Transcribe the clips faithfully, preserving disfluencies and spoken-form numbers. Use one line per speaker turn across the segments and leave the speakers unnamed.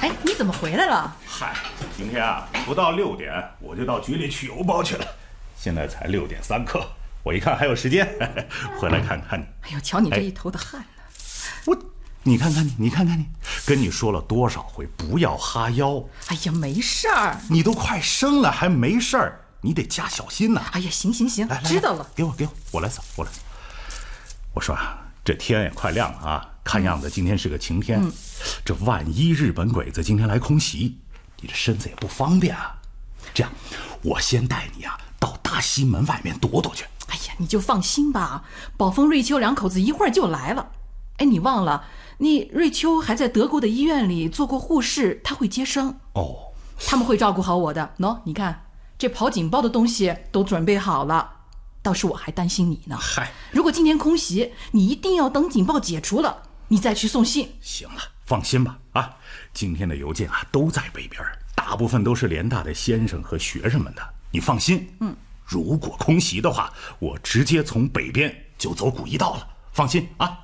哎，你怎么回来了？
嗨，今天啊，不到六点我就到局里取邮包去了，现在才六点三刻，我一看还有时间，呵呵回来看看你。
哎呦，瞧你这一头的汗呢！
我，你看看你，你看看你，跟你说了多少回不要哈腰。
哎呀，没事儿。
你都快生了还没事儿，你得加小心呐。
哎呀，行行行，
来来
知道了。
给我给我，我来扫，我来扫。我说啊，这天也快亮了啊，看样子今天是个晴天。嗯、这万一日本鬼子今天来空袭，你这身子也不方便啊。这样，我先带你啊到大西门外面躲躲去。
哎呀，你就放心吧，宝峰、瑞秋两口子一会儿就来了。哎，你忘了，你瑞秋还在德国的医院里做过护士，她会接生。
哦，
他们会照顾好我的。喏、no, 你看，这跑警报的东西都准备好了。倒是我还担心你呢。
嗨，
如果今天空袭，你一定要等警报解除了，你再去送信。
行了，放心吧。啊，今天的邮件啊都在北边，大部分都是联大的先生和学生们的。你放心，嗯，如果空袭的话，我直接从北边就走古一道了。放心啊。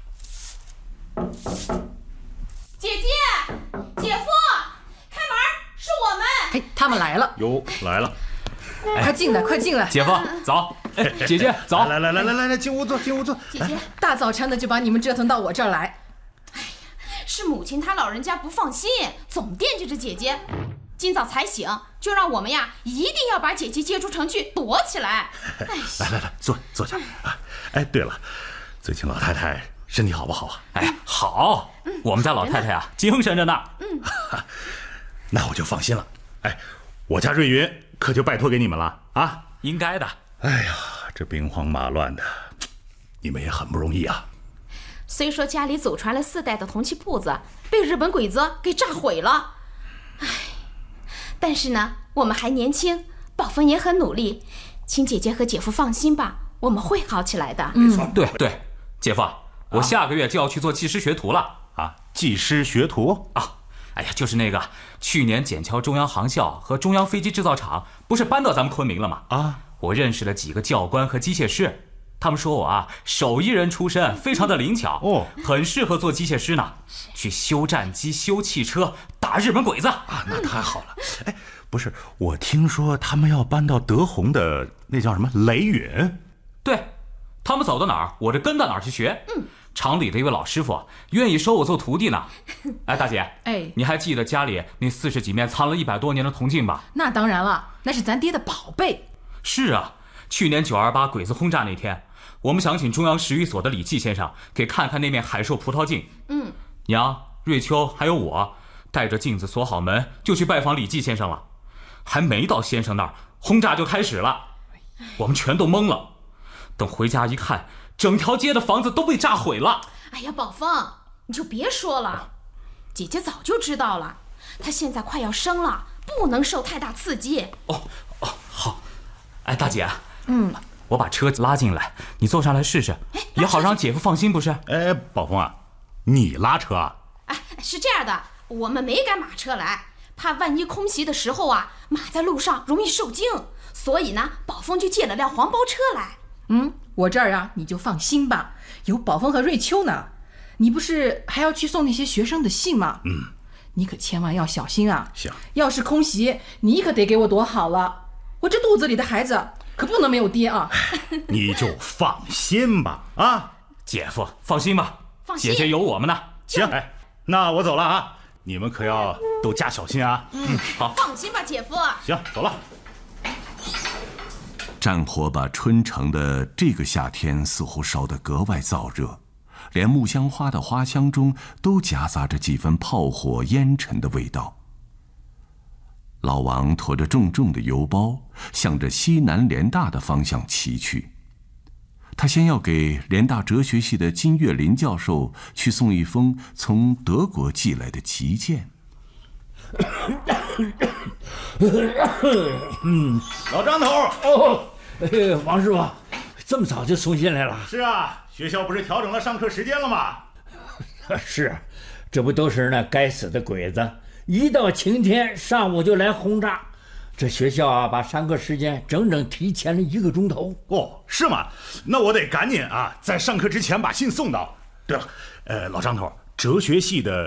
姐姐，姐夫，开门，是我们。
哎，他们来了。
哟，来了。
快进来，快进来！
姐夫，早！哎，姐姐，早！
来来来来来来，进屋坐，进屋坐。
姐姐，
大早晨的就把你们折腾到我这儿来。
哎呀，是母亲她老人家不放心，总惦记着姐姐。今早才醒，就让我们呀一定要把姐姐接出城去躲起来。哎，
来来来，坐坐下啊！哎，对了，最近老太太身体好不好啊？
哎，好，嗯、我们家老太太啊精神着呢。
嗯，
那我就放心了。哎，我家瑞云可就拜托给你们了啊！
应该的。
哎呀，这兵荒马乱的，你们也很不容易啊。
虽说家里祖传了四代的铜器铺子被日本鬼子给炸毁了，哎，但是呢，我们还年轻，宝峰也很努力，请姐姐和姐夫放心吧，我们会好起来的。
嗯，对对，姐夫，我下个月就要去做技师学徒了
啊！技师学徒
啊！哎呀，就是那个去年笕桥中央航校和中央飞机制造厂不是搬到咱们昆明了吗？啊，我认识了几个教官和机械师，他们说我啊手艺人出身，非常的灵巧哦，很适合做机械师呢，去修战机、修汽车、打日本鬼子
啊，那太好了。哎，不是，我听说他们要搬到德宏的那叫什么雷允？
对，他们走到哪儿，我就跟到哪儿去学。嗯。厂里的一位老师傅愿意收我做徒弟呢。哎，大姐，哎，你还记得家里那四十几面藏了一百多年的铜镜吧？
那当然了，那是咱爹的宝贝。
是啊，去年九二八鬼子轰炸那天，我们想请中央石语所的李济先生给看看那面海寿葡萄镜。嗯，娘、瑞秋还有我带着镜子锁好门，就去拜访李济先生了。还没到先生那儿，轰炸就开始了，我们全都懵了。等回家一看，整条街的房子都被炸毁了。
哎呀，宝峰，你就别说了，姐姐早就知道了，她现在快要生了，不能受太大刺激。
哦哦，好。哎，大姐，嗯，我把车子拉进来，你坐上来试试，也好让姐夫放心，不是？
哎，宝峰啊，你拉车啊？
哎，是这样的，我们没赶马车来，怕万一空袭的时候啊，马在路上容易受惊，所以呢，宝峰就借了辆黄包车来。
嗯，我这儿啊，你就放心吧，有宝峰和瑞秋呢。你不是还要去送那些学生的信吗？嗯，你可千万要小心啊。
行，
要是空袭，你可得给我躲好了。我这肚子里的孩子可不能没有爹啊。
你就放心吧，啊，
姐夫放心吧，
放心，
姐姐有我们呢。
行，哎，那我走了啊，你们可要都加小心啊。
嗯，好，放心吧，姐夫。
行，走了。
战火把春城的这个夏天似乎烧得格外燥热，连木香花的花香中都夹杂着几分炮火烟尘的味道。老王驮着重重的邮包，向着西南联大的方向骑去。他先要给联大哲学系的金岳霖教授去送一封从德国寄来的急件。
嗯，老张头
哦，哎，王师傅，这么早就送信来了？
是啊，学校不是调整了上课时间了吗？
是，这不都是那该死的鬼子，一到晴天上午就来轰炸，这学校啊把上课时间整整提前了一个钟头。
哦，是吗？那我得赶紧啊，在上课之前把信送到。对了，呃，老张头，哲学系的